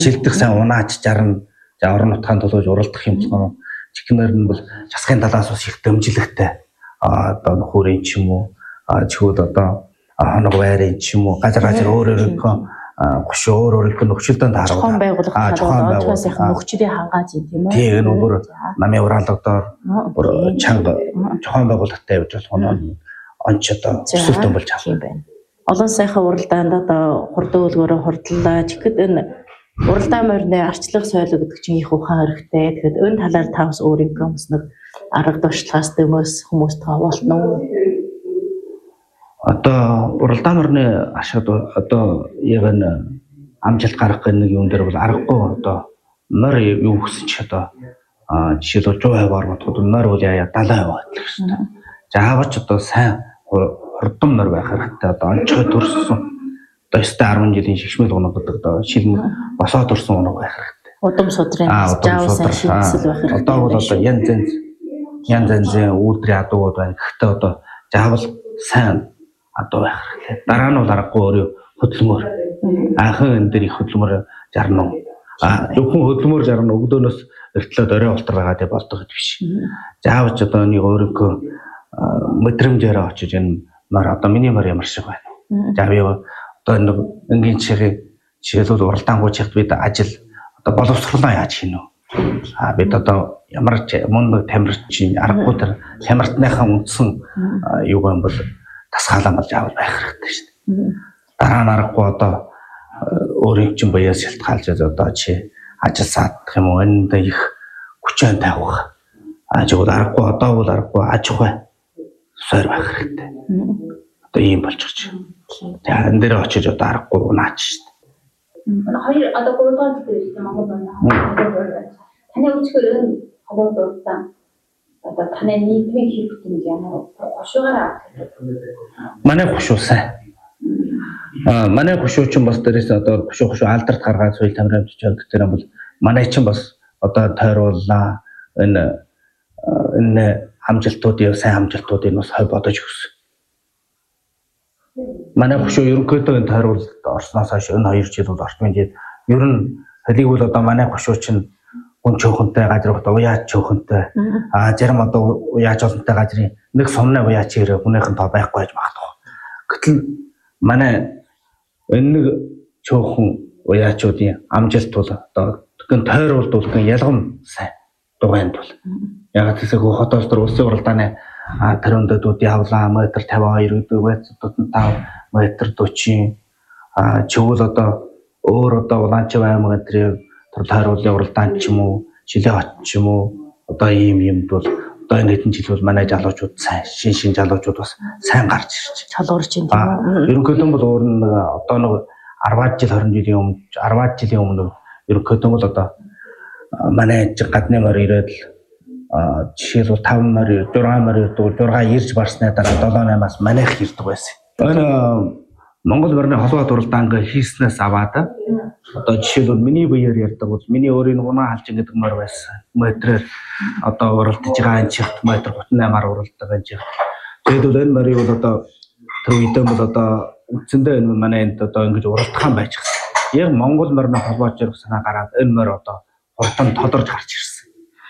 Шилдэх сайн унаач жарна. За орон нутгаанд толгойж уралдах юм болохоо чихнэр нь бол засгийн талаас бас их дэмжлэгтэй. Одоо нөхөрийн ч юм уу чигүүд одоо хоног байрын ч юм уу газар өөр гушуур нөхцөлдөнд зохион байгуулах нөхцөлийг хангааж юм тийм үү? Тийм өөр намын уралгадаар чанга зохион байгуулалттай явж болох нь онч одоо өсөлтөн болж байгаа юм байна. Олон сайхан уралдаанд одоо хурдан үлгөөрөө хурдлаа. Тэгэхэд энэ уралдаан морины арчлах соёл гэдэг чинь их ухаан хэрэгтэй. Тэгэхээр энэ талаар та бас өөрийнхөө бас нэг арга туршлагаас дэвмэс хүмүүст хавуулна уу? Одоо уралдаан морины ашиг одоо яг нь амжилт гаргах нэг юм дээр бол аргагүй одоо морь юу гэсэн ч одоо жишээлбэл 100% орнотод морь бол яа 70% байдаг шүү дээ. За аваач одоо сайн хурдан морь байх хэрэгтэй. Одоо онцгой төрсөн одоо 10 жилийн шигшмэл унаг гэдэг одоо шилэн босоод төрсөн унаг байх хэрэгтэй. Удам судрын жаавсан шигсэл байх хэрэгтэй. Одоо бол одоо янз янзын үйлдвэрийн адуугууд байна. Гэхдээ одоо заавал сайн адуу байх хэрэгтэй. Дараа нь бол аргагүй өөрөө хөдөлмөр. Анхан энэ дээр их хөдөлмөр жарна уу? Зөвхөн хөдөлмөр жарна өгдөнөөс эртлээд орой болтор байгаа дэ болдог гэдэг биш. Заавч одоо нэг өөрийнхөө мэдрэмжээр очиж энэ мар одоо миний мар ямар шиг байна. За би одоо нэг энгийн жишээлбэл уралдаангуй чигт бид ажил одоо боловсруулаа яаж хийнэ вэ? Бид одоо ямар ч мөн тамирчин аргагүй тэр хямртныхаа үндсэн юу юм бол тасгаалan болж авах байх хэрэгтэй шүү дээ. Дараа нь аргагүй одоо өөрийн чинь баяа шалтгаалж одоо чи ажил саадах юм уу энэ их хүчээр тавих. Жигүүд аргагүй одоо бол аргагүй аж ахуй сойр байх хэрэгтэй. Одоо ийм болчихж байна. За энэ дээр очиж одоо аргагүй унаач шүү дээ. Хоёр одоо 3 дахь зүйл Монгол байна. Таны үчгээр энэ хавар дуртай одоо таны нийгмийн хэрэгтэн ямар хошуугаар манай хошуу сайн. Манай хошуу ч бас дээрээс одоо хошуу алдарт гаргаад соёл тамирын бичиг гэдэг юм бол манай ч бас одоо тойрууллаа энэ амжилтуудын сайн амжилтуудыг бас хой бодож өгсөн. Манай хошуу ерөнхийдөө энэ тойруулалт орсноос хойш энэ 2 жил бол ортмын жил ер нь хэлийгүүл одоо манай хошуу чинь хүн чөөхөнтэй газар одоо уяач чөөхөнтэй зарим одоо уяач олонтой газрын нэг сумны уяач ирээ хүнийхэн тоо байхгүй гэж магадгүй. Гэтэл манай энэ нэг чөөхөн уяачуудын амжилт бол одоо гэн тойруулалт гэн ялгам сайн дугайнд бол яг тийсээ хотоос төр улсын уралдааны тэрөндүүд явлаа метр 52 гэдэг байцуудад 5 метр 40 чигүүл одоо өөр одоо улаанч аймаг гэдэг тэр тойруулын уралдаан ч юм уу жилээ хот ч юм уу одоо ийм бол одоо энэ хэдэн жил бол манай залуучууд сайн шин залуучууд бас сайн гарч ирж чалуурч юм тийм үү? Ерөнхийдөө бол өөр нэг одоо нэг 10 жил 20 жилийн өмнө 10 жилийн өмнө ерөнхийдөө бол одоо манай гадны морь ирээд жишээлбэл 5 морь 6 морь ирдэг 6 ирж барсны дараа 7-8-аас манайх ирдэг байсан. Энэ Монгол морины холбоо уралдаанг хийснээс аваад одоо жишээлбэл миний биеэр ярьдаг бол миний өөрийн унаа халжин гэдэг морь байсан. Метрээр одоо уралдаж байгаа энэ чигт метр 38-аар уралдаг энэ чигт. Тэгэд бол энэ морийг бол одоо тэр үедээ бол одоо үндсэндээ энэ манай энд одоо ингэж уралдахаан байж гисэн. Яг Монгол морины холбоо зэрэг санаа гараад энэ морь одоо хурдан тодорж гарч ирсэн.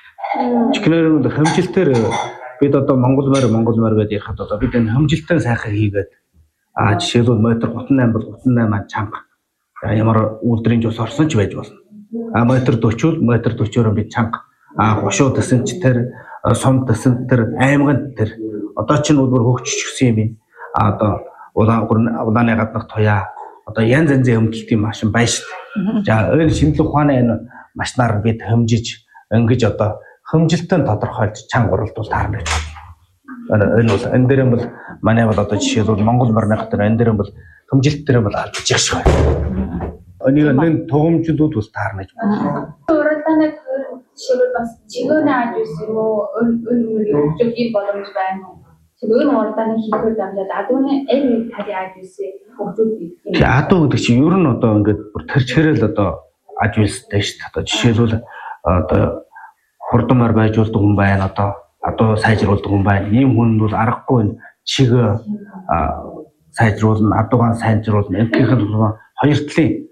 Чихнэр хэмжилтээр бид одоо Монгол морь гэдэг ярихад одоо бид энэ хэмжилтэн сайхан хийгээд жишээлбэл метр 38 бол 38 чанга ямар үйлдвэрийн жус орсон ч байж болно. Метр 40 бол метр 40-оор бид чанга гошуу төсөнч тэр сум төсөнт тэр аймагт тэр одоо ч нүдвэр хөгжиж гисэн юм. Одоо улааны гаднах туяа одоо янз янзын хэмжилтийн машин байна шүү дээ. За энэ шинжлэх ухааны энэ машинаар бид хэмжиж ингэж одоо хэмжилтэн тодорхойлж чанга уралдуул таарна гэж байна. Энэ бол энэ дээр бол манай бол одоо жишээлбэл Монгол морных дээр энэ дээр бол хэмжилт дээр бол алдаж их шиг байна. Энэ тугамжлууд бас таарна гэж байна. Уралдааны жишээлбэл бас чигөөний аж үс юм уу өн хөгжүүлэх боломж байна уу? Чигөөний уралдааны хийхээр дамжаад адууны аль нэг талын аж үсээ хөгжүүлэх юм. Адуу гэдэг чинь ер нь одоо ингээд бүр тэрчээрэл одоо аж үстэй шүү дээ. Одоо жишээлбэл одоо хурдан морь байж болдог хүн байна одоо адуу сайжруулдаг хүн байна. Ийм хүн бол аргагүй чиг сайжруулна, адуугаан сайжруулна. Энэхийн хоёр талын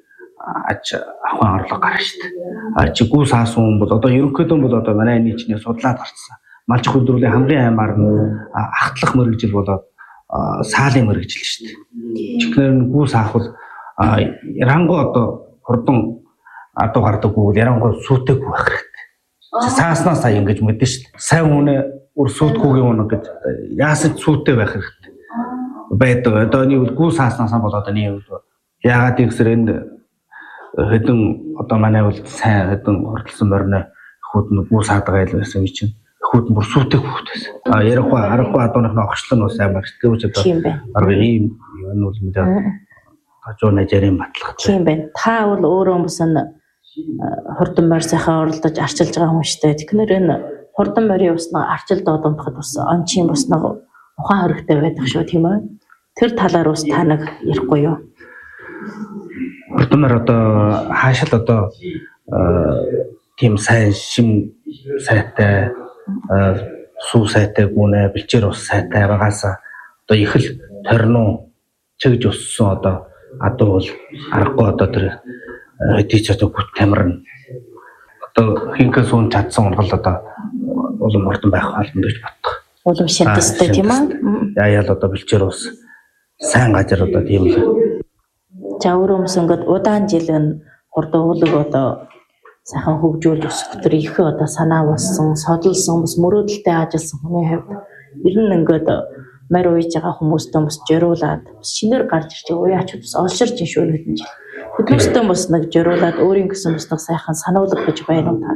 аж ахуйн орлого гарна шүү дээ. Чи гүү саасан бол одоо ерөнхийдөө бол одоо манай нийтний судлаад гарсан. Малч хөлдрүүлийн хамгийн аймаар нь ахтлах мэрэгжил болоод саалын мэрэгжил шүү дээ. Чихнэр гүү саах бол ярангуй одоо хурдан адуу гардаг гүү ярангуй сүйтэйг байх хэрэгтэй. Сааснаас сая ингэж мэдэн шүү дээ. Сайн үнэ өр сүйтгэвгийн үнэ гэж яасан сүйтэй байх хэрэгтэй. Байдаг. Одоо нэг гүү сааснаас болоод нэг яагаад гэвэл энэ хэдэн одоо манай бол сайн хэдэн хурдсан морины хүүд нүгүү саадаг айл байсан юм чинь хүүд бүр сүйтэй хүүд байсан. Ярахгүй аргагүй адууныхны огчлон бас амар тэгвч одоо арга ийм энэ бол мэдээ хажуу найрын батлах. Тийм байна. Та бол өөрөө хүмүүс нь хурдан морь сайхан оролдож арчилж байгаа хүн шүү дээ. Тэгэхээр энэ хурдан морийн уснаа арчилд одомдоход бас ончин уснаа ухаан хоригтой байдаг шүү тийм ээ. Тэр талаар бас та нэг ярихгүй юу? Хурдан морь одоо хаашаал одоо тийм сайн шим сайтай сүү сайтай гүнэ бэлчээр ус сайтай байгаас одоо их л торно чигж уссан одоо адуу бол аргагүй одоо тэр хэдийч одоо бүт тамирна одоо хинкээс ун чадсан унгал одоо улам хурдан байх болно гэж боддог. Улам шилдэстэй тийм ээ. Яаял одоо бэлчээр ус сайн газар одоо тийм л. За өөрөө өмсөнгөд удаан жил энэ хурдан уулыг одоо сайхан хөгжүүлж өсгөх их одоо санаа болсон, содолсон, бас мөрөөдөлтэй ажилласан хүний хувьд ер нь ингээд морь ууж байгаа хүмүүстээ бас зориулаад шинээр гарч ирж байгаа уяачуд бас олширч шүү хэдэн жил. Тэднүүстэй бас нэг зориулаад өөрийн гэсэн бас нэг сайхан сануулга гэж байна уу та?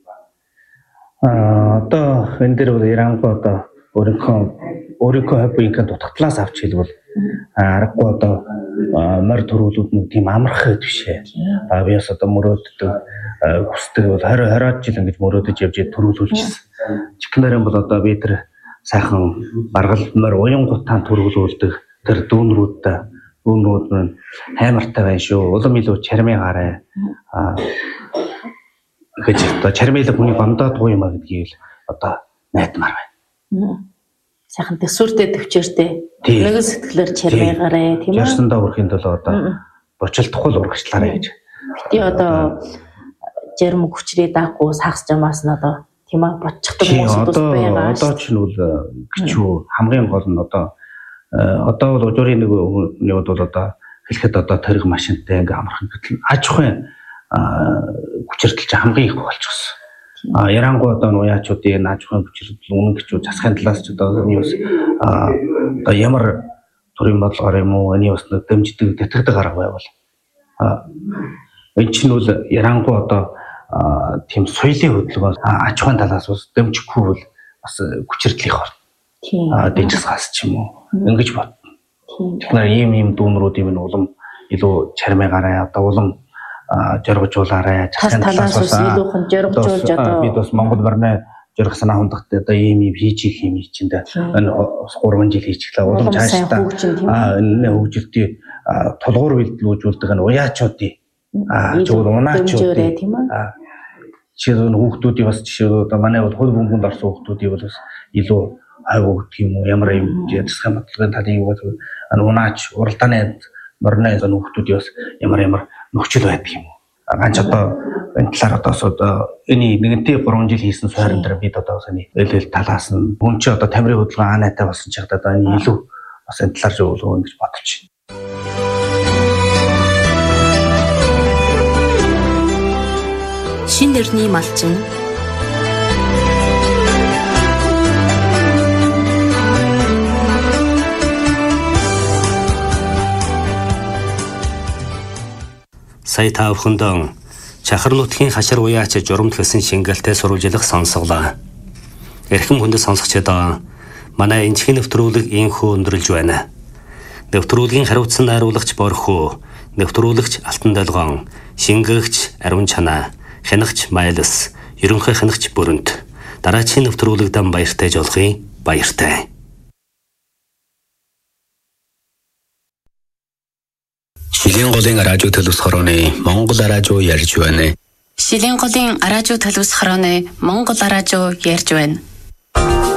Одоо энэ дээр бол ярангуй одоо өөрийнхөө хоббигийн дутагдлаас авч хэлбэл аргагүй одоо морь төрүүлүүд нь тийм амарх хэд бишээ. Биас одоо мөрөөддөг хүсдэг бол 20 жил ингэж мөрөөдөж явж төрүүлүүлчихсэн. Чихнэрэн бол одоо би тэр сайхан баргал морь уянгутаан төрүүлүүлдэг тэр дүүнрүүд нь хаймартай байна шүү. Улам илүү чармын гараа гэж одоо чармын хүний бамдаад гоо юм а гэдгийг л одоо найдмаар байна. Сайхан төсвөртэй төвчээртэй нэгэн сэтгэлээр чармайгаарэ тийм ээ. Ярьсандаа өрхийн төлөө одоо бочлохгүй л урагшлаарэ гэж. Тий одоо жирм хүчрээ даахгүй сагс жамаас нь одоо тийм ээ бодчихдаг хүмүүс бас байгаа. Одоо ч нь бол гिचүү хамгийн гол нь одоо бол өдрийн нэг хүний бол одоо хэлэхэд одоо тэрэг машинтай ингээм амархан гэтэл аж ахуйн хүчирдэл хамгийн их болчихсон. Ярангуй одоо нуяачуудын аж ахуйн хүчирдэл үнэн гэчүү засахын талаас ч одоо энэ бас одоо ямар төрийн бодлогоор юм уу энэ бас дэмждэг тэтгэдэг арга байвал энэ чинь бол ярангуй одоо тийм соёлын хөдөлгөөн аж ахуйн талаас бас дэмжихгүй бол бас хүчирдэл их орно. Тийм. Дэжсгаас ч юм уу ингэж бод. Тэгэхээр ийм дүүнрүүд юм улам илүү чармай гараа одоо улам жоргожуулаарай. Засахын талаас бас илүүхэн жоргожуулж одоо бид бас Монгол морины жоргох санаа хундахтай одоо ийм хийж их юм чинь энэ 3 жил хийчихлээ. Улам цаашдаа энэ хөгжилтийн тулгуур бэлдүүлжүүлдэг энэ уяачуудын зөвхөн унаачуудын тийм ээ. жишээ нь хүүхдүүдийн бас жишээ одоо манай бол хөл бөмбөнд орсон хүүхдүүдийн бол бас илүү хав өгдөг юм уу ямар юм засахын бодлогын талын юу бол унаач уралдааны морины хүүхдүүдийн бас ямар нөхцөл байдаг юм уу. Ганц одоо энэ талаар одоо энэ нэгэнтээ 3 жил хийсэн суурин дээр бид одоо саяны эл талаас нь хүн чи одоо тамирын хөдөлгөөн анаатай болсон ч одоо энэ илүү бас энэ талаар зөвлөгөө гэж бодож байна. Шин нэрний малчин сая та бүхэнд чахар нутгийн хашир уяач журамд гэсэн шингэлтэй сурвалжлах сонсголоо. Эрхэм хүндэт сонсогчдоо манай энэчгийн нэвтрүүлэг инхүү өндөрлж байна. Нэвтрүүлгийн хариуцсан найруулагч Борхоо, нэвтрүүлэгч Алтан Долгоон, шингээгч Ариун Чанаа, хянагч Майлс, ерөнхий хянагч Бүрэнт. Дараагийн нэвтрүүлэгдэн баяртай жолгоё. Баяртай. Шилийн голын радио төлөвс хорооны Монгол радио ярьж байна. Шилийн голын радио төлөвс хорооны Монгол радио ярьж байна.